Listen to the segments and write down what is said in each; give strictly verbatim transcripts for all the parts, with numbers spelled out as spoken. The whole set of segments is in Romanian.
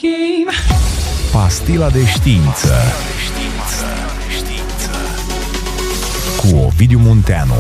game. Pastila de știință cu Ovidiu Munteanu.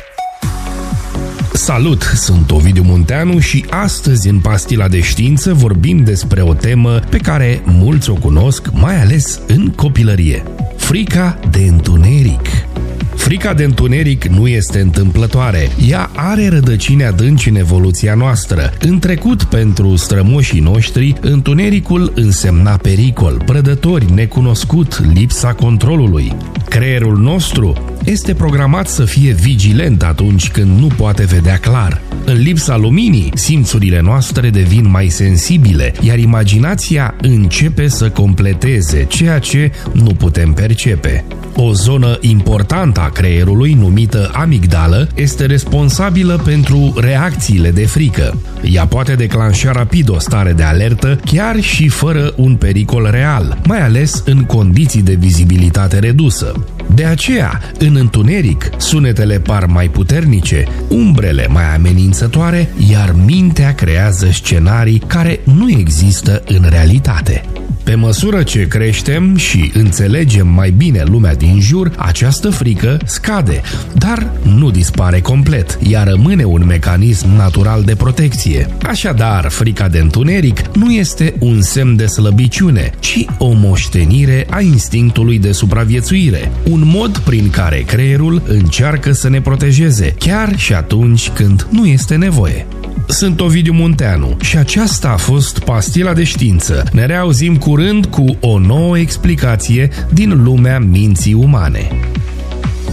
Salut, sunt Ovidiu Munteanu și astăzi în Pastila de știință vorbim despre o temă pe care mulți o cunosc, mai ales în copilărie. Frica de întuneric. Frica de întuneric nu este întâmplătoare. Ea are rădăcini adânci în evoluția noastră. În trecut, pentru strămoșii noștri, întunericul însemna pericol, prădători, necunoscut, lipsa controlului. Creierul nostru este programat să fie vigilent atunci când nu poate vedea clar. În lipsa luminii, simțurile noastre devin mai sensibile, iar imaginația începe să completeze ceea ce nu putem percepe. O zonă importantă a creierului, numită amigdală, este responsabilă pentru reacțiile de frică. Ea poate declanșa rapid o stare de alertă, chiar și fără un pericol real, mai ales în condiții de vizibilitate redusă. De aceea, în întuneric, sunetele par mai puternice, umbrele mai amenințătoare, iar mintea creează scenarii care nu există în realitate. Pe măsură ce creștem și înțelegem mai bine lumea din jur, această frică scade, dar nu dispare complet, ea rămâne un mecanism natural de protecție. Așadar, frica de întuneric nu este un semn de slăbiciune, ci o moștenire a instinctului de supraviețuire, un mod prin care creierul încearcă să ne protejeze, chiar și atunci când nu este nevoie. Sunt Ovidiu Munteanu și aceasta a fost Pastila de știință. Ne reauzim curând cu o nouă explicație din lumea minții umane.